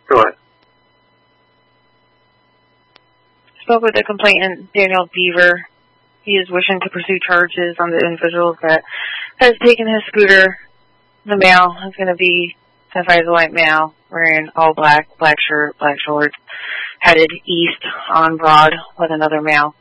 Go ahead. Spoke with the complainant, Daniel Beaver. He is wishing to pursue charges on the individual that has taken his scooter. The male is going to be identified as a white male, wearing all black, black shirt, black shorts, headed east on Broad with another male.